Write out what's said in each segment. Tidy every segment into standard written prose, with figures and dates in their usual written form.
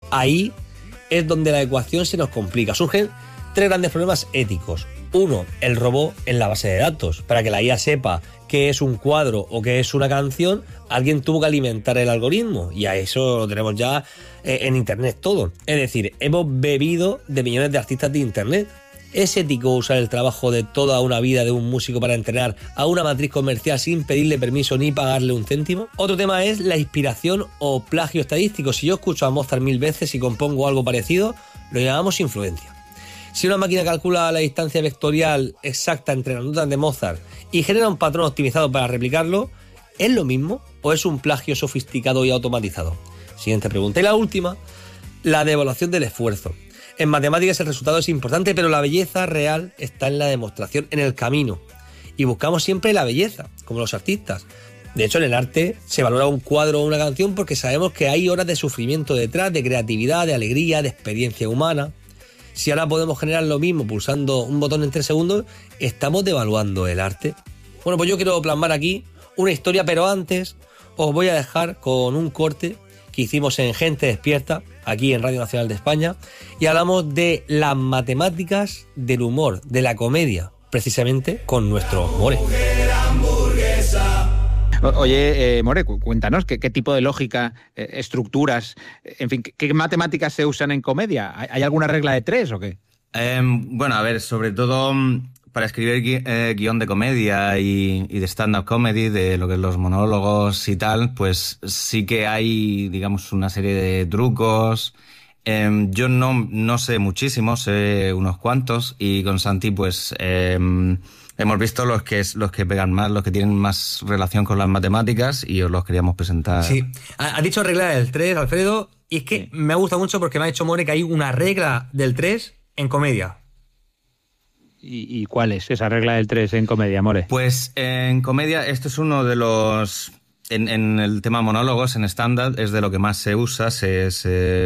Ahí es donde la ecuación se nos complica. Surgen tres grandes problemas éticos. Uno, el robo en la base de datos. Para que la IA sepa qué es un cuadro o qué es una canción, alguien tuvo que alimentar el algoritmo. Y a eso lo tenemos ya en Internet todo. Es decir, hemos bebido de millones de artistas de Internet. ¿Es ético usar el trabajo de toda una vida de un músico para entrenar a una matriz comercial sin pedirle permiso ni pagarle un céntimo? Otro tema es la inspiración o plagio estadístico. Si yo escucho a Mozart 1000 veces y compongo algo parecido, lo llamamos influencia. Si una máquina calcula la distancia vectorial exacta entre las notas de Mozart y genera un patrón optimizado para replicarlo, ¿es lo mismo o es un plagio sofisticado y automatizado? Siguiente pregunta. Y la última, la devaluación del esfuerzo. En matemáticas el resultado es importante, pero la belleza real está en la demostración, en el camino. Y buscamos siempre la belleza, como los artistas. De hecho, en el arte se valora un cuadro o una canción porque sabemos que hay horas de sufrimiento detrás, de creatividad, de alegría, de experiencia humana. Si ahora podemos generar lo mismo pulsando un botón en 3 segundos, ¿estamos devaluando el arte? Bueno, pues yo quiero plasmar aquí una historia, pero antes os voy a dejar con un corte que hicimos en Gente Despierta, aquí en Radio Nacional de España, y hablamos de las matemáticas del humor, de la comedia, precisamente con nuestro More. Oye, More, cuéntanos qué tipo de lógica, estructuras, en fin, ¿qué matemáticas se usan en comedia? ¿Hay alguna regla de 3 o qué? Bueno, a ver, sobre todo para escribir guión de comedia y de stand-up comedy, de lo que es los monólogos y tal, pues sí que hay, digamos, una serie de trucos. Yo no sé muchísimo, sé unos cuantos, y con Santi pues hemos visto los que pegan más, los que tienen más relación con las matemáticas, y os los queríamos presentar. Sí, has dicho regla del 3, Alfredo, y es que me gusta mucho porque me ha dicho More que hay una regla del 3 en comedia. ¿Y cuál es esa regla del 3 en comedia, More? Pues en comedia, esto es uno de los... En el tema monólogos, en stand-up, es de lo que más se usa, es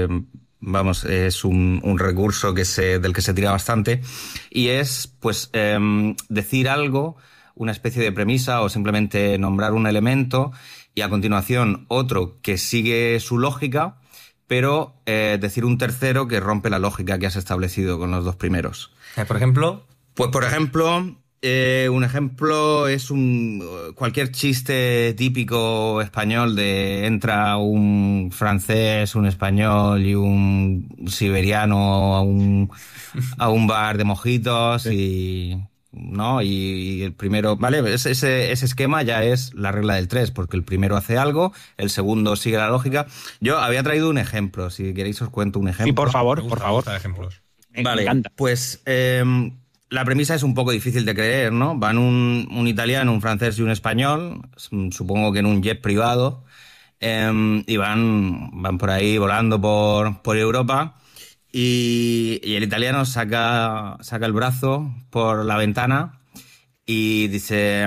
un recurso del que se tira bastante, y es pues decir algo, una especie de premisa, o simplemente nombrar un elemento, y a continuación otro que sigue su lógica, pero decir un tercero que rompe la lógica que has establecido con los dos primeros. ¿Por ejemplo? Pues por ejemplo, un ejemplo es cualquier chiste típico español de entra un francés, un español y un siberiano a un bar de mojitos, y el primero, ¿vale? Ese esquema ya es la regla del 3, porque el primero hace algo, el segundo sigue la lógica. Yo había traído un ejemplo, si queréis os cuento un ejemplo. Sí, por favor. Ejemplos. Vale, pues la premisa es un poco difícil de creer, ¿no? Van un italiano, un francés y un español, supongo que en un jet privado, y van por ahí volando por Europa, y el italiano saca el brazo por la ventana y dice: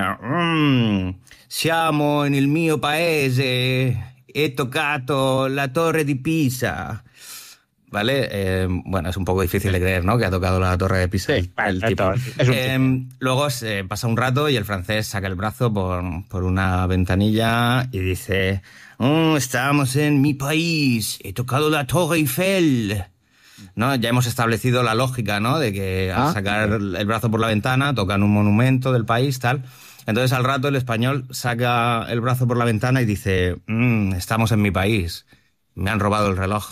siamo nel mio paese, he toccato la torre di Pisa. ¿Vale? Bueno, es un poco difícil de creer, ¿no? Que ha tocado la torre de Pisa. Sí, el tipo. Luego pasa un rato y el francés saca el brazo por una ventanilla y dice: estamos en mi país, he tocado la Torre Eiffel. ¿No? Ya hemos establecido la lógica, ¿no? De que al sacar el brazo por la ventana tocan un monumento del país, tal. Entonces al rato el español saca el brazo por la ventana y dice: estamos en mi país, me han robado el reloj.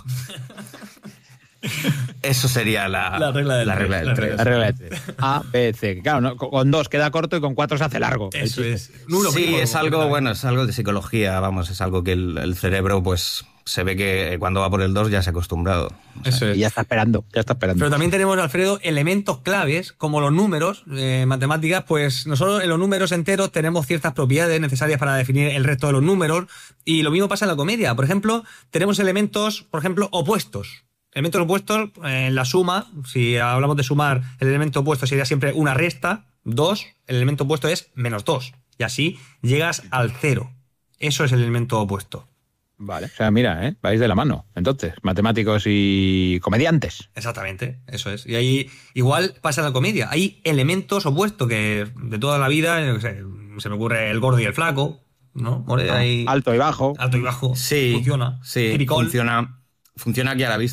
Eso sería la regla del 3. La regla del 3. A, B, C. Claro, ¿no? Con 2 queda corto y con 4 se hace largo. Eso es. Sí, es algo de psicología, vamos, es algo que el cerebro, pues, se ve que cuando va por el 2 ya se ha acostumbrado. Eso es. Y ya está esperando. Pero también tenemos, Alfredo, elementos claves, como los números, matemáticas, pues nosotros en los números enteros tenemos ciertas propiedades necesarias para definir el resto de los números, y lo mismo pasa en la comedia. Por ejemplo, tenemos elementos, opuestos. Elementos opuestos, en la suma, si hablamos de sumar, el elemento opuesto sería siempre una resta, 2, el elemento opuesto es -2, y así llegas al 0. Eso es el elemento opuesto. Vale, o sea, mira, vais de la mano, entonces, matemáticos y comediantes. Exactamente, eso es. Y ahí igual pasa en la comedia. Hay elementos opuestos que de toda la vida, se me ocurre el gordo y el flaco, ¿no? Alto y bajo. Alto y bajo. Sí, funciona. Sí, funciona aquí a la vista.